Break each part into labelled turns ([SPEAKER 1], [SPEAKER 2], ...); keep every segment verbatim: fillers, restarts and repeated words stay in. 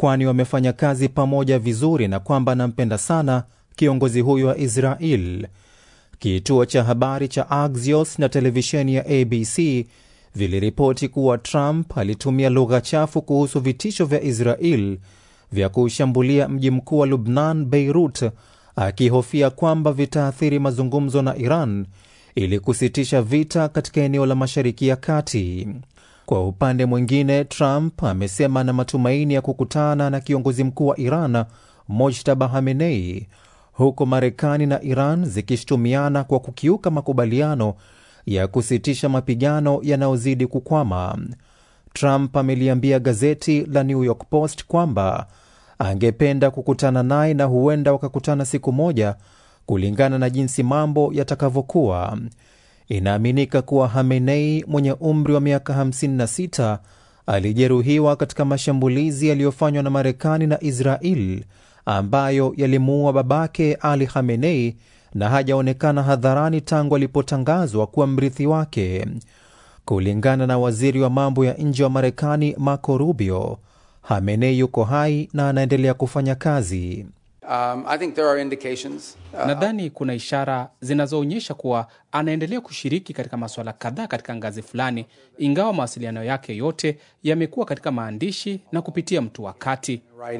[SPEAKER 1] kwani wamefanya kazi pamoja vizuri na kwamba anampenda sana kiongozi huyo wa Israel. Kituo cha habari cha Axios na televisheni ya A B C viliripoti kuwa Trump alitumia lugha chafu kuhusu vitisho vya Israel vya kushambulia mji mkuu wa Lebanon, Beirut, akihofia kwamba vitaathiri mazungumzo na Iran ili kusitisha vita katika eneo la Mashariki ya Kati. Kwa upande mwingine, Trump amesema na matumaini ya kukutana na kiongozi mkuu wa Iran, Mojtaba Khamenei, huko Marekani na Iran zikishtumiana kwa kukiuka makubaliano ya kusitisha mapigano yanayozidi kukwama. Trump ameliambia gazeti la New York Post kwamba angependa kukutana naye na huenda wakakutana siku moja kulingana na jinsi mambo yatakavyokuwa. Inaaminika kuwa Khamenei mwenye umri wa miaka hamsini na sita alijeruhiwa katika mashambulizi yaliyofanywa na Marekani na Israel ambayo yalimuua babake Ali Khamenei na hajaonekana hadharani tangu alipotangazwa kuwa mrithi wake. Kulingana na waziri wa mambo ya nje wa Marekani Marco Rubio, Khamenei yuko hai na anaendelea kufanya kazi.
[SPEAKER 2] Um, I think there are indications.
[SPEAKER 3] Uh, Nadhani kuna ishara zinazoonyesha kuwa anaendelea kushiriki katika masuala kadhaa katika ngazi fulani, ingawa mawasiliano yake yote yamekuwa katika maandishi na kupitia mtu wa kati.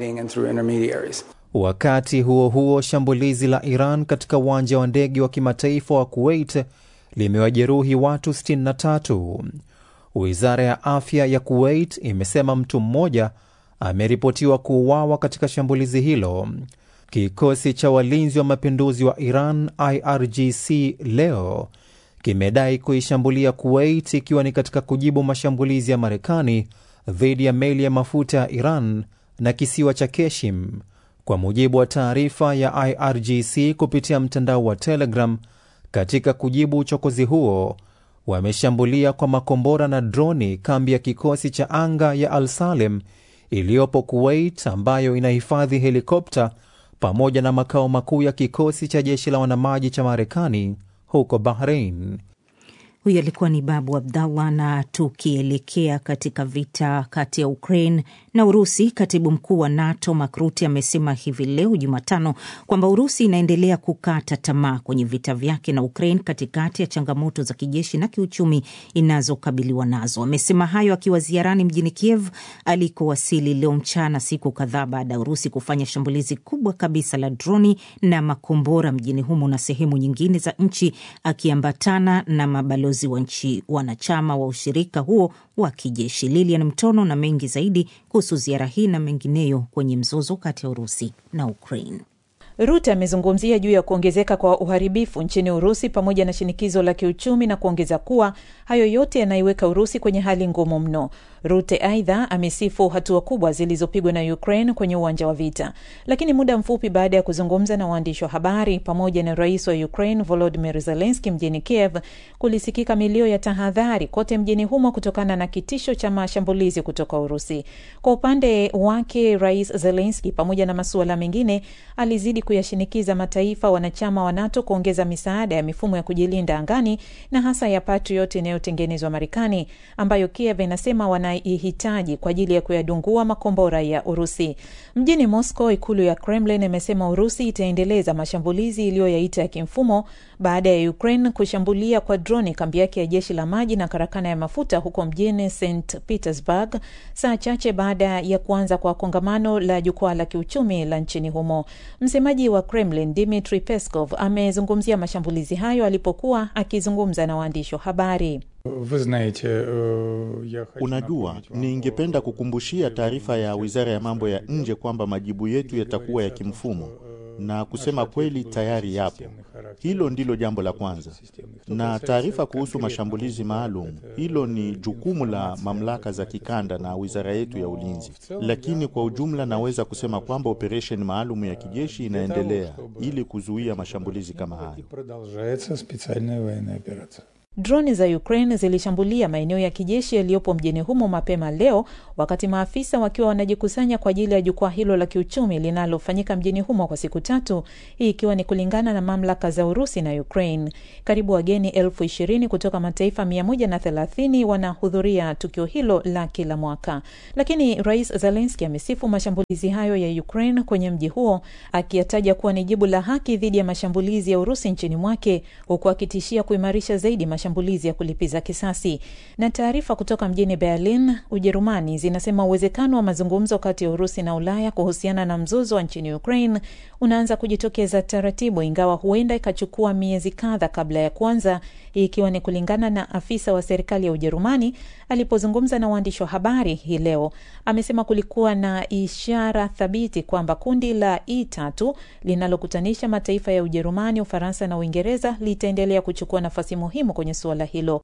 [SPEAKER 1] Wakati huo huo, shambulizi la Iran katika uwanja wa ndege wa kimataifa wa Kuwait limewajeruhi watu sitini na tatu. Wizara ya afya ya Kuwait imesema mtu mmoja ameripotiwa kuuawa katika shambulizi hilo. Kikosi cha walinzi wa mapinduzi wa Iran I R G C leo kimedai kuishambulia Kuwait ikiwa ni katika kujibu mashambulizi ya Marekani dhidi ya meli ya mafuta ya Iran na kisiwa cha Keshim. Kwa mujibu wa taarifa ya I R G C kupitia mtandao wa Telegram, katika kujibu uchokozi huo, wameshambulia kwa makombora na droni kambi ya kikosi cha anga ya Al Salem iliyopo Kuwait ambayo inahifadhi helikopta pamoja na makao makuu ya kikosi cha jeshi la wanamaji cha Marekani huko Bahrain.
[SPEAKER 4] Huyu alikuwa ni Babu Abdallah. Na tukielekea katika vita kati ya Ukraine na Urusi, katibu mkuu wa NATO Mark Rutte amesema hivi leo Jumatano kwamba Urusi inaendelea kukata tamaa kwenye vita vyake na Ukraine katikati ya changamoto za kijeshi na kiuchumi inazokabiliwa nazo. Amesema hayo akiwa ziarani mjini Kiev alikowasili leo mchana, siku kadhaa baada ya Urusi kufanya shambulizi kubwa kabisa la droni na makombora mjini humo na sehemu nyingine za nchi, akiambatana na mabalozi wa nchi wanachama wa ushirika huo wa kijeshi. Lilian Mtono na mengi zaidi kuhusu ziara hii na mengineyo kwenye mzozo kati ya Urusi na Ukraine.
[SPEAKER 5] Rutte amezungumzia juu ya kuongezeka kwa uharibifu nchini Urusi pamoja na shinikizo la kiuchumi na kuongeza kuwa hayo yote yanaiweka Urusi kwenye hali ngumu mno. Rutte aidha amesifu hatua kubwa zilizopigwa na Ukraine kwenye uwanja wa vita. Lakini muda mfupi baada ya kuzungumza na waandishi wa habari pamoja na rais wa Ukraine Volodymyr Zelensky mjini Kiev, kulisikika milio ya tahadhari kote mjini humo kutokana na kitisho cha mashambulizi kutoka Urusi. Kwa upande wake, Rais Zelensky pamoja na masuala mengine alizidi kuyashinikiza mataifa wanachama wa NATO kuongeza misaada ya mifumo ya kujilinda angani na hasa ya Patriot inayotengenezwa Marekani, ambayo Kiev inasema wanaihitaji kwa ajili ya kuyadungua makombora ya Urusi. Mjini Moscow, ikulu ya Kremlin imesema Urusi itaendeleza mashambulizi iliyoyaita ya kimfumo baada ya Ukraine kushambulia kwa droni kambi yake ya jeshi la maji na karakana ya mafuta huko mjini Saint Petersburg, saa chache baada ya kuanza kwa kongamano la jukwaa la kiuchumi la nchini humo. Msemaji wa Kremlin Dmitry Peskov amezungumzia mashambulizi hayo alipokuwa akizungumza na waandishi wa habari.
[SPEAKER 6] Unajua, ningependa kukumbushia taarifa ya Wizara ya Mambo ya Nje kwamba majibu yetu yatakuwa ya kimfumo, na kusema kweli tayari yapo. Hilo ndilo jambo la kwanza. Na taarifa kuhusu mashambulizi maalum, hilo ni jukumu la mamlaka za kikanda na wizara yetu ya ulinzi. Lakini kwa ujumla naweza kusema kwamba operation maalum ya kijeshi inaendelea ili kuzuia mashambulizi kama hayo.
[SPEAKER 5] Droni za Ukraine zilishambulia maeneo ya kijeshi yaliyopo mjini humo mapema leo, wakati maafisa wakiwa wanajikusanya kwa ajili ya jukwaa hilo la kiuchumi linalofanyika mjini humo kwa siku tatu, hii ikiwa ni kulingana na mamlaka za Urusi na Ukraine. Karibu wageni elfu ishirini kutoka mataifa mia moja na thelathini wanahudhuria tukio hilo la kila mwaka. Lakini Rais Zelensky amesifu mashambulizi hayo ya Ukraine kwenye mji huo, akiyataja kuwa ni jibu la haki dhidi ya mashambulizi ya Urusi nchini mwake, huku akitishia kuimarisha zaidi mashambulizi ya kulipiza kisasi. Na taarifa kutoka mjini Berlin, Ujerumani, zinasema uwezekano wa mazungumzo kati ya Urusi na Ulaya kuhusiana na mzozo wa nchini Ukraine unaanza kujitokeza taratibu, ingawa huenda ikachukua miezi kadhaa kabla ya kwanza, ikiwa ni kulingana na afisa wa serikali ya Ujerumani alipozungumza na waandishi wa habari hii leo. Amesema kulikuwa na ishara thabiti kwamba kundi la E tatu linalokutanisha mataifa ya Ujerumani, Ufaransa na Uingereza litaendelea kuchukua nafasi muhimu kwenye suala hilo.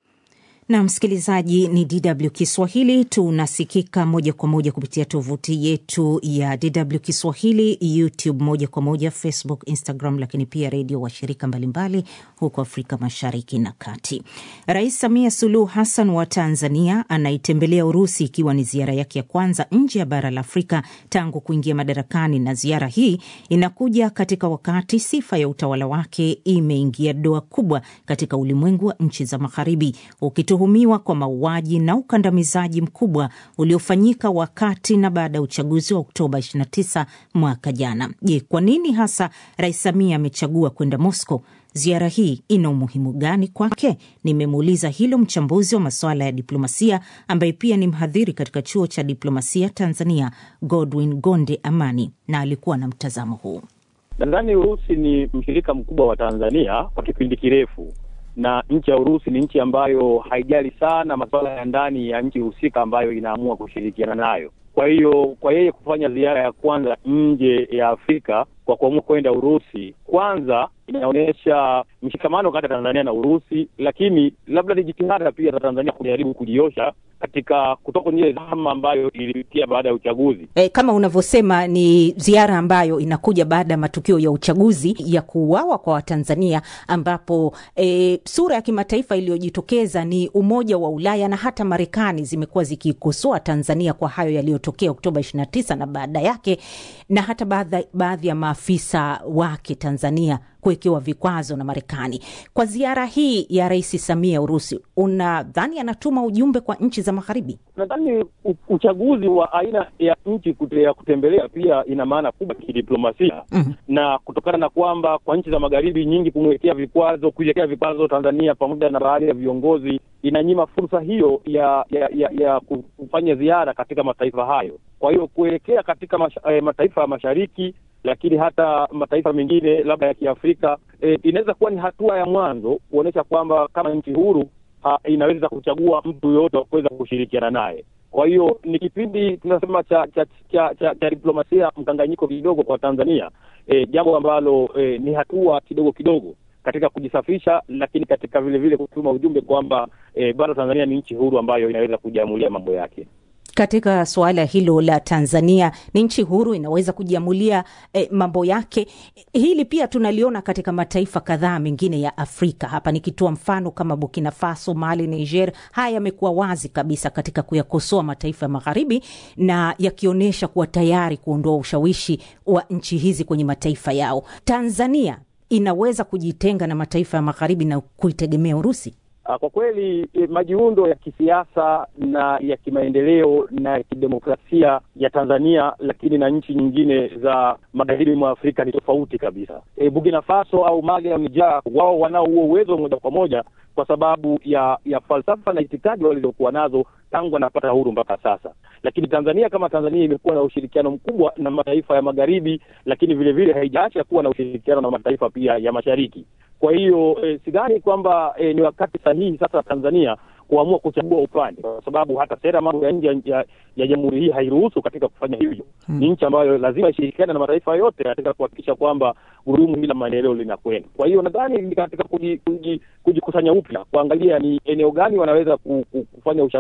[SPEAKER 4] Na msikilizaji, ni D W Kiswahili, tunasikika moja kwa moja kupitia tovuti yetu ya D W Kiswahili, YouTube moja kwa moja, Facebook, Instagram, lakini pia redio wa shirika mbalimbali huko Afrika Mashariki na Kati. Rais Samia Suluhu Hassan wa Tanzania anaitembelea Urusi, ikiwa ni ziara yake ya kwanza nje ya bara la Afrika tangu kuingia madarakani, na ziara hii inakuja katika wakati sifa ya utawala wake imeingia doa kubwa katika ulimwengu wa nchi za magharibi, ukituhumiwa kwa mauaji na ukandamizaji mkubwa uliofanyika wakati na baada ya uchaguzi wa Oktoba ishirini na tisa mwaka jana. Je, kwa nini hasa Rais Samia amechagua kwenda Moscow? Ziara hii ina umuhimu gani kwake? Nimemuuliza hilo mchambuzi wa masuala ya diplomasia ambaye pia ni mhadhiri katika chuo cha diplomasia Tanzania, Godwin Gonde Amani, na alikuwa na mtazamo huu.
[SPEAKER 7] Nadhani Urusi ni mshirika mkubwa wa Tanzania kwa kipindi kirefu, na nchi ya Urusi ni nchi ambayo haijali sana masuala ya ndani ya nchi husika ambayo inaamua kushirikiana nayo. Kwa hiyo kwa yeye kufanya ziara ya kwanza nje ya Afrika kwa kuamua kwenda Urusi, kwanza inaonyesha mshikamano kati ya Tanzania na Urusi, lakini labda ni jitihada pia za Tanzania kujaribu kujiosha katika kutoka kwenye zama ambayo ilipitia baada ya uchaguzi.
[SPEAKER 4] E, kama unavyosema ni ziara ambayo inakuja baada ya matukio ya uchaguzi ya kuuawa kwa Watanzania, ambapo e, sura ya kimataifa iliyojitokeza ni Umoja wa Ulaya na hata Marekani zimekuwa zikikosoa Tanzania kwa hayo yaliyotokea Oktoba ishirini na tisa na baada yake, na hata baadhi baadhi ya maafisa wake Tanzania kuwekewa vikwazo na Marekani. Kwa ziara hii ya Rais Samia Urusi, unadhani anatuma ujumbe kwa nchi za magharibi?
[SPEAKER 7] Nadhani uchaguzi wa aina ya nchi kutea kutembelea pia ina maana kubwa kidiplomasia. Mm-hmm. Na kutokana na kwamba kwa nchi za magharibi nyingi kumwekea vikwazo, kuiwekea vikwazo Tanzania pamoja na baadhi ya viongozi, inanyima fursa hiyo ya ya, ya ya kufanya ziara katika mataifa hayo. Kwa hiyo kuelekea katika masha, eh, mataifa ya mashariki, lakini hata mataifa mengine labda ya Kiafrika, e, inaweza kuwa ni hatua ya mwanzo kuonesha kwamba kama nchi huru ha, inaweza kuchagua mtu yoyote wa kuweza kushirikiana naye. Kwa hiyo ni kipindi tunasema cha cha cha, cha, cha diplomasia mkanganyiko kidogo kwa Tanzania, e, jambo ambalo e, ni hatua kidogo kidogo katika kujisafisha, lakini katika vile vile kutuma ujumbe kwamba e, bado Tanzania ni nchi huru ambayo inaweza kujiamulia mambo yake.
[SPEAKER 4] Katika suala hilo la Tanzania ni nchi huru, inaweza kujiamulia eh, mambo yake. Hili pia tunaliona katika mataifa kadhaa mengine ya Afrika. Hapa nikitoa mfano kama Burkina Faso, Mali, Niger, haya yamekuwa wazi kabisa katika kuyakosoa mataifa ya magharibi na yakionyesha kuwa tayari kuondoa ushawishi wa nchi hizi kwenye mataifa yao. Tanzania inaweza kujitenga na mataifa ya magharibi na kuitegemea Urusi?
[SPEAKER 7] Kwa kweli majiundo ya kisiasa na ya kimaendeleo na ya kidemokrasia ya Tanzania lakini na nchi nyingine za magharibi mwa Afrika ni tofauti kabisa. E, Burkina Faso au Mali au Niger, wao wanao huo uwezo moja kwa moja kwa sababu ya ya falsafa na itikadi walizokuwa nazo tangu wanapata huru mpaka sasa. Lakini Tanzania kama Tanzania imekuwa na ushirikiano mkubwa na mataifa ya magharibi, lakini vile vile haijaacha kuwa na ushirikiano na mataifa pia ya mashariki. Kwa hiyo e, sidhani kwamba e, ni wakati sahihi sasa Tanzania kuamua kuchagua upande, kwa sababu hata sera mambo ya nje ya, ya jamhuri hii hairuhusu katika kufanya hivyo. Hmm. Ni nchi ambayo lazima ishirikiane na mataifa yote katika kuhakikisha kwamba gurudumu hili la maendeleo linakwenda. Kwa hiyo nadhani katika kujikusanya upya kuangalia ni eneo gani wanaweza kufanya ushawishi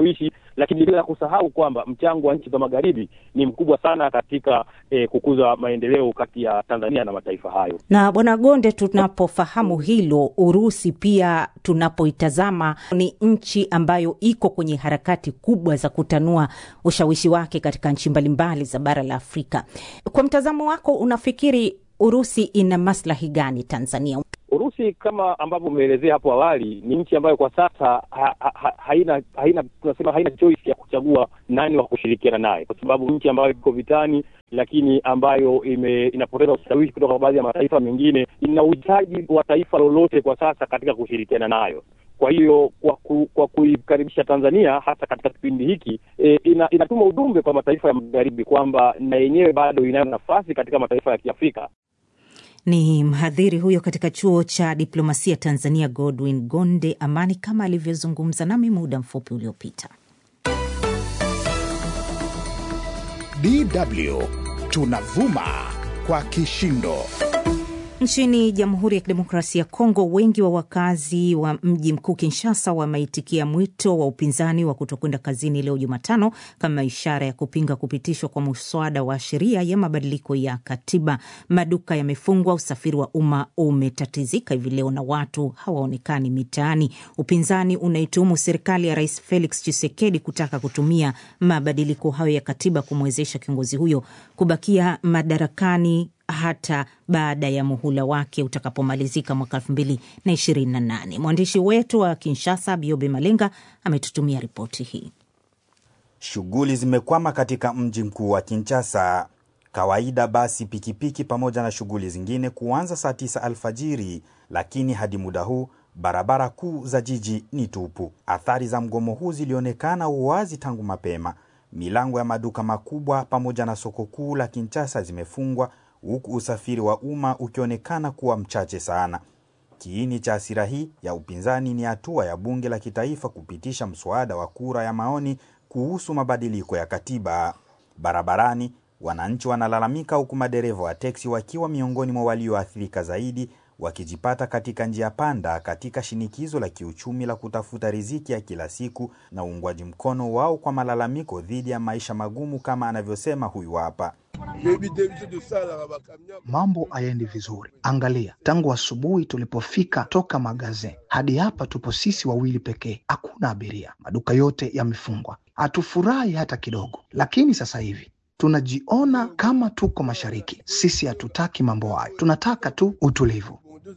[SPEAKER 7] lakini bila kusahau kwamba mchango wa nchi za magharibi ni mkubwa sana katika eh, kukuza maendeleo kati ya Tanzania na mataifa hayo.
[SPEAKER 4] Na Bwana Gonde, tunapofahamu hilo, Urusi pia tunapoitazama ni nchi ambayo iko kwenye harakati kubwa za kutanua ushawishi wake katika nchi mbalimbali za bara la Afrika. Kwa mtazamo wako, unafikiri Urusi ina maslahi gani Tanzania?
[SPEAKER 7] Urusi kama ambavyo umeelezea hapo awali ni nchi ambayo kwa sasa ha, ha, haina haina tunasema haina choice ya kuchagua nani wa kushirikiana naye, kwa sababu nchi ambayo iko vitani lakini ambayo ime, inapoteza ushawishi kutoka baadhi ya mataifa mengine, ina uhitaji wa taifa lolote kwa sasa katika kushirikiana nayo. Kwa hiyo kwa, ku, kwa kuikaribisha Tanzania hasa katika kipindi hiki e, ina, inatuma ujumbe kwa mataifa ya magharibi kwamba na yenyewe bado ina nafasi katika mataifa ya Kiafrika.
[SPEAKER 4] Ni mhadhiri huyo katika chuo cha diplomasia Tanzania, Godwin Gonde Amani, kama alivyozungumza nami muda mfupi uliopita.
[SPEAKER 8] D W tunavuma kwa kishindo.
[SPEAKER 4] Nchini Jamhuri ya Kidemokrasia ya Kongo, wengi wa wakazi wa mji mkuu Kinshasa wameitikia mwito wa upinzani wa kutokwenda kazini leo Jumatano kama ishara ya kupinga kupitishwa kwa muswada wa sheria ya mabadiliko ya katiba. Maduka yamefungwa, usafiri wa umma umetatizika hivi leo na watu hawaonekani mitaani. Upinzani unaituhumu serikali ya Rais Felix Tshisekedi kutaka kutumia mabadiliko hayo ya katiba kumwezesha kiongozi huyo kubakia madarakani hata baada ya muhula wake utakapomalizika mwaka elfu mbili na ishirini na nane. Mwandishi wetu wa Kinshasa, Biobe Malenga, ametutumia ripoti hii.
[SPEAKER 9] Shughuli zimekwama katika mji mkuu wa Kinshasa. Kawaida basi pikipiki pamoja na shughuli zingine kuanza saa tisa alfajiri, lakini hadi muda huu barabara kuu za jiji ni tupu. Athari za mgomo huu zilionekana uwazi tangu mapema. Milango ya maduka makubwa pamoja na soko kuu la Kinshasa zimefungwa, huku usafiri wa umma ukionekana kuwa mchache sana. Kiini cha hasira hii ya upinzani ni hatua ya bunge la kitaifa kupitisha mswada wa kura ya maoni kuhusu mabadiliko ya katiba. Barabarani, wananchi wanalalamika, huku madereva wa teksi wakiwa miongoni mwa walioathirika zaidi, wakijipata katika njia panda katika shinikizo la kiuchumi la kutafuta riziki ya kila siku na uungwaji mkono wao kwa malalamiko dhidi ya maisha magumu, kama anavyosema huyu hapa.
[SPEAKER 10] Mambo hayaendi vizuri. Angalia, tangu asubuhi tulipofika toka magaze hadi hapa tupo sisi wawili pekee. Hakuna abiria. Maduka yote yamefungwa. Hatufurahi hata kidogo. Lakini sasa hivi tunajiona kama tuko mashariki. Sisi hatutaki mambo hayo. Tunataka tu utulivu.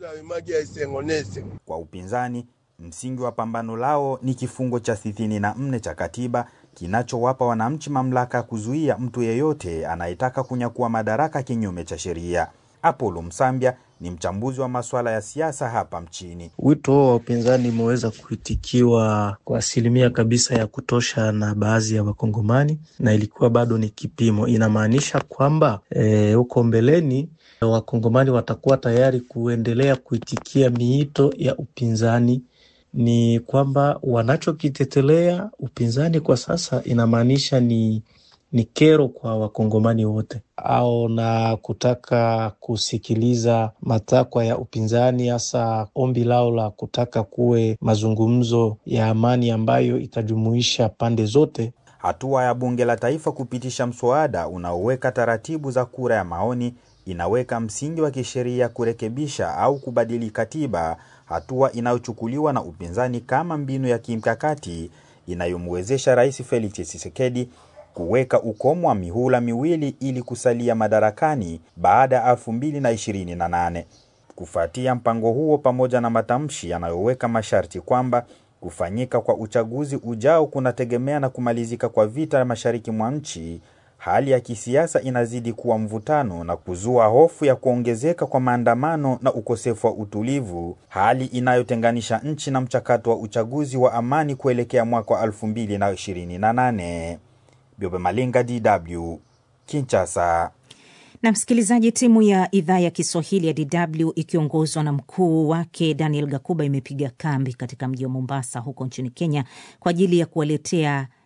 [SPEAKER 9] Kwa upinzani, msingi wa pambano lao ni kifungo cha sitini na nne cha katiba kinachowapa wananchi mamlaka kuzuia mtu yeyote anayetaka kunyakua madaraka kinyume cha sheria. Apollo Msambia ni mchambuzi wa masuala ya siasa hapa mchini.
[SPEAKER 11] Wito wa upinzani umeweza kuitikiwa kwa asilimia kabisa ya kutosha na baadhi ya Wakongomani, na ilikuwa bado ni kipimo. Inamaanisha kwamba e, huko mbeleni Wakongomani watakuwa tayari kuendelea kuitikia miito ya upinzani. Ni kwamba wanachokitetelea upinzani kwa sasa inamaanisha ni ni kero kwa Wakongomani wote, au na kutaka kusikiliza matakwa ya upinzani, hasa ombi lao la kutaka kuwe mazungumzo ya amani ambayo itajumuisha pande zote.
[SPEAKER 9] Hatua ya bunge la taifa kupitisha mswada unaoweka taratibu za kura ya maoni inaweka msingi wa kisheria kurekebisha au kubadili katiba, hatua inayochukuliwa na upinzani kama mbinu ya kimkakati inayomwezesha Rais Felix Tshisekedi kuweka ukomo wa mihula miwili ili kusalia madarakani baada ya elfu mbili na ishirini na nane. Kufuatia mpango huo, pamoja na matamshi yanayoweka masharti kwamba kufanyika kwa uchaguzi ujao kunategemea na kumalizika kwa vita mashariki mwa nchi, hali ya kisiasa inazidi kuwa mvutano na kuzua hofu ya kuongezeka kwa maandamano na ukosefu wa utulivu, hali inayotenganisha nchi na mchakato wa uchaguzi wa amani kuelekea mwaka wa elfu mbili na ishirini na nane. Biobe Malenga, D W, Kinshasa.
[SPEAKER 4] Na msikilizaji, timu ya idhaa ya Kiswahili ya D W ikiongozwa na mkuu wake Daniel Gakuba imepiga kambi katika mji wa Mombasa huko nchini Kenya kwa ajili ya kuwaletea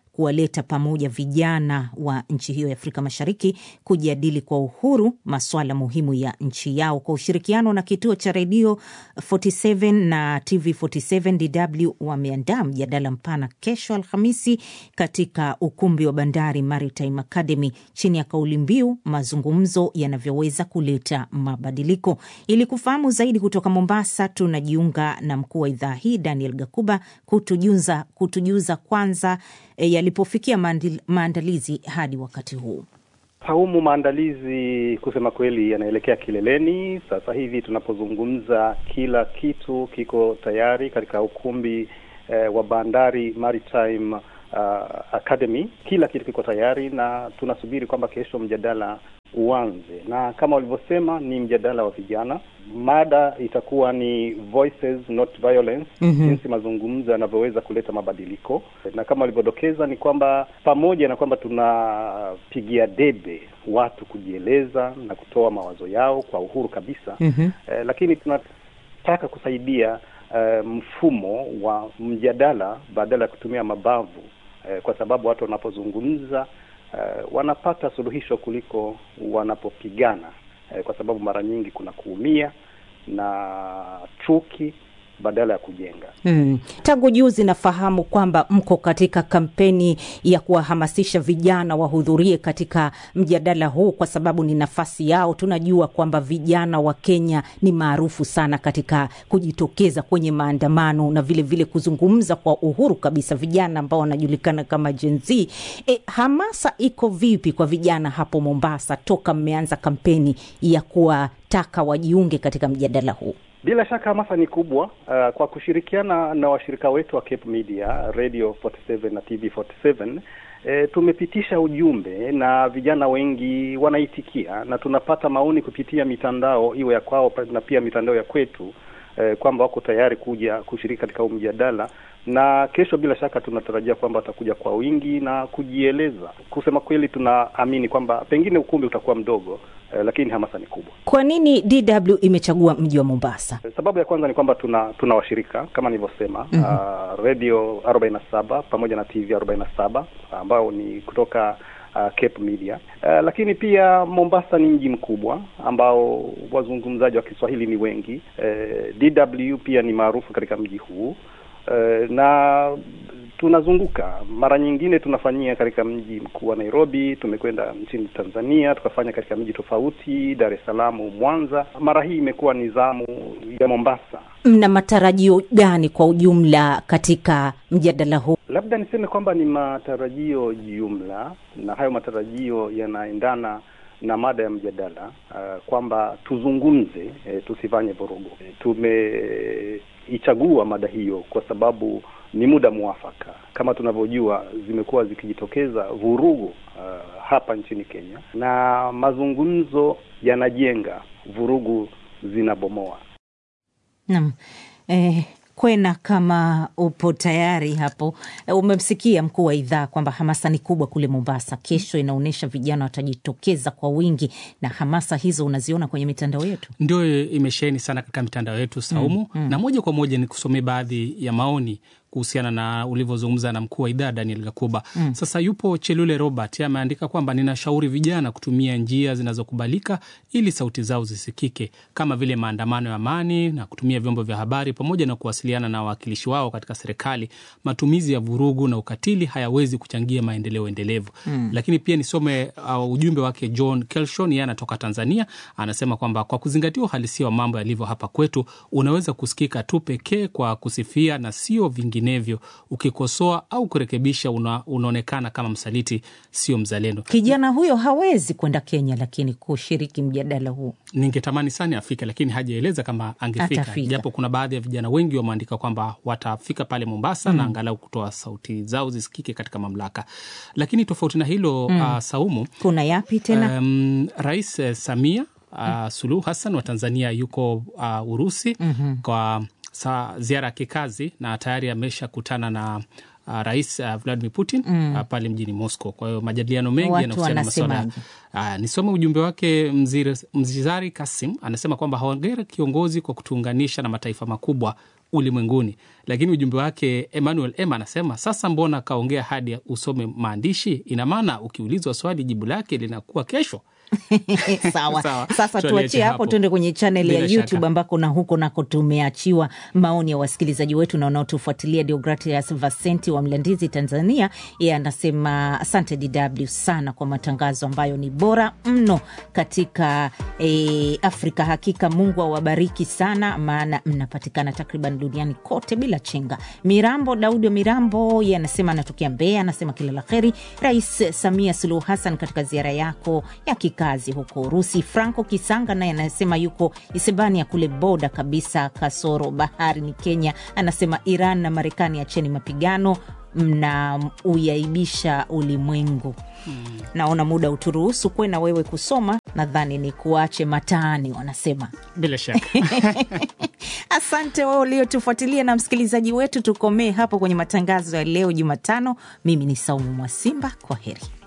[SPEAKER 4] kuwaleta pamoja vijana wa nchi hiyo ya Afrika Mashariki kujadili kwa uhuru masuala muhimu ya nchi yao. Kwa ushirikiano na kituo cha redio arobaini na saba na T V arobaini na saba, D W wameandaa mjadala mpana kesho Alhamisi katika ukumbi wa Bandari Maritime Academy chini ya kauli mbiu mazungumzo yanavyoweza kuleta mabadiliko. Ili kufahamu zaidi kutoka Mombasa, tunajiunga na mkuu wa idhaa hii Daniel Gakuba kutujuza, kutujuza kwanza e, yalipofikia maandalizi hadi wakati huu.
[SPEAKER 12] Saumu, maandalizi kusema kweli yanaelekea kileleni. Sasa hivi tunapozungumza kila kitu kiko tayari katika ukumbi eh, wa Bandari Maritime uh, Academy. Kila kitu kiko tayari na tunasubiri kwamba kesho mjadala uanze. Na kama walivyosema ni mjadala wa vijana. Mada itakuwa ni Voices Not Violence, mm-hmm. jinsi mazungumzo yanavyoweza kuleta mabadiliko. Na kama walivyodokeza ni kwamba pamoja na kwamba tunapigia debe watu kujieleza na kutoa mawazo yao kwa uhuru kabisa, mm-hmm. eh, lakini tunataka kusaidia eh, mfumo wa mjadala badala ya kutumia mabavu, eh, kwa sababu watu wanapozungumza Uh, wanapata suluhisho kuliko wanapopigana, uh, kwa sababu mara nyingi kuna kuumia na chuki badala ya kujenga.
[SPEAKER 4] Hmm. Tangu juzi nafahamu kwamba mko katika kampeni ya kuwahamasisha vijana wahudhurie katika mjadala huu kwa sababu ni nafasi yao. Tunajua kwamba vijana wa Kenya ni maarufu sana katika kujitokeza kwenye maandamano na vile vile kuzungumza kwa uhuru kabisa, vijana ambao wanajulikana kama Gen Z. E, hamasa iko vipi kwa vijana hapo Mombasa toka mmeanza kampeni ya kuwataka wajiunge katika mjadala huu?
[SPEAKER 12] Bila shaka hamasa ni kubwa. Uh, kwa kushirikiana na washirika wetu wa Cape Media, Radio arobaini na saba na T V arobaini na saba, e, tumepitisha ujumbe na vijana wengi wanaitikia na tunapata maoni kupitia mitandao iwe ya kwao na pia mitandao ya kwetu, e, kwamba wako tayari kuja kushiriki katika mjadala. Na kesho bila shaka tunatarajia kwamba watakuja kwa wingi na kujieleza. Kusema kweli tunaamini kwamba pengine ukumbi utakuwa mdogo, eh, lakini hamasa ni kubwa.
[SPEAKER 4] Kwa nini D W imechagua mji wa Mombasa?
[SPEAKER 12] Sababu ya kwanza ni kwamba tuna tuna washirika kama nilivyosema, mm -hmm. uh, Radio arobaini na saba pamoja na T V arobaini na saba ambao ni kutoka uh, Cape Media. Uh, lakini pia Mombasa ni mji mkubwa ambao wazungumzaji wa Kiswahili ni wengi. Uh, D W pia ni maarufu katika mji huu. Uh, na tunazunguka. Mara nyingine tunafanyia katika mji mkuu wa Nairobi, tumekwenda nchini Tanzania, tukafanya katika miji tofauti, Dar es Salaam, Mwanza. Mara hii imekuwa nizamu ya Mombasa.
[SPEAKER 4] Mna matarajio gani kwa ujumla katika mjadala huu?
[SPEAKER 12] Labda niseme kwamba ni matarajio jumla, na hayo matarajio yanaendana na mada ya mjadala, uh, kwamba tuzungumze, e, tusifanye vurugu. E, tumeichagua mada hiyo kwa sababu ni muda muafaka. Kama tunavyojua zimekuwa zikijitokeza vurugu uh, hapa nchini Kenya, na mazungumzo yanajenga, vurugu zinabomoa.
[SPEAKER 4] Naam. Eh Kwena, kama upo tayari hapo, umemsikia mkuu wa idhaa kwamba hamasa ni kubwa kule Mombasa. Kesho inaonyesha vijana watajitokeza kwa wingi, na hamasa hizo unaziona kwenye mitandao yetu?
[SPEAKER 3] Ndio, imesheheni sana katika mitandao yetu, Saumu. Mm, mm. Na moja kwa moja ni kusomea baadhi ya maoni kuhusiana na ulivyozungumza na mkuu wa idhaa Daniel Gakuba. Mm. Sasa yupo Chelule Robert, ameandika kwamba ninashauri vijana kutumia njia zinazokubalika ili sauti zao zisikike, kama vile maandamano ya amani na kutumia vyombo vya habari pamoja na kuwasiliana na wawakilishi wao katika serikali. Matumizi ya vurugu na ukatili hayawezi kuchangia maendeleo endelevu. Mm. Lakini pia nisome uh, ujumbe wake John Kelshon, yeye anatoka Tanzania, anasema kwamba kwa kuzingatia uhalisia wa mambo yalivyo hapa kwetu, unaweza kusikika tu pekee kwa kusifia na sio vingi vinginevyo. Ukikosoa au kurekebisha una, unaonekana kama msaliti, sio mzalendo.
[SPEAKER 4] Kijana huyo hawezi kwenda Kenya lakini kushiriki mjadala huu.
[SPEAKER 3] Ningetamani sana afike, lakini hajaeleza kama angefika. Japo kuna baadhi ya vijana wengi wameandika kwamba watafika pale Mombasa, mm. na angalau kutoa sauti zao zisikike katika mamlaka. Lakini tofauti na hilo, mm. uh, Saumu,
[SPEAKER 4] kuna yapi tena? Um,
[SPEAKER 3] Rais uh, Samia uh, Suluhu Hassan wa Tanzania yuko uh, Urusi, mm-hmm. kwa sa ziara ya kikazi, na tayari amesha kutana na uh, Rais uh, Vladimir Putin, mm. uh, pale mjini Moscow. Kwa hiyo majadiliano mengi yanahusiana na masuala. Uh, nisome ujumbe wake. Mziri, Mzizari Kasim anasema kwamba hongera kiongozi kwa kutuunganisha na mataifa makubwa ulimwenguni. Lakini ujumbe wake Emmanuel M anasema, sasa mbona kaongea hadi usome maandishi? Ina maana ukiulizwa swali jibu lake linakuwa kesho.
[SPEAKER 4] Sawa. Sawa. Sasa tuachie hapo, tuende kwenye channel ya YouTube ambako na huko nako tumeachiwa maoni ya wasikilizaji wetu na wanaotufuatilia. Deogratias Vasenti wa Mlandizi, Tanzania, yeye anasema asante D W sana kwa matangazo ambayo ni bora mno katika e, Afrika. Hakika Mungu awabariki sana, maana mnapatikana takriban duniani kote bila chenga. Mirambo Daudi wa Mirambo, yeye anasema anatokea Mbeya, anasema kila la kheri Rais Samia Suluhu Hassan katika ziara yako ya kazi huko Urusi. Franco Kisanga naye anasema yuko Isebania kule boda kabisa kasoro bahari ni Kenya, anasema Iran na Marekani acheni mapigano, mna uyaibisha ulimwengu. Hmm. Naona muda uturuhusu kwena wewe kusoma, nadhani ni kuache mataani wanasema.
[SPEAKER 3] Bila shaka.
[SPEAKER 4] Asante wewe uliotufuatilia na msikilizaji wetu, tukomee hapo kwenye matangazo ya leo Jumatano. Mimi ni Saumu Mwasimba, kwa heri.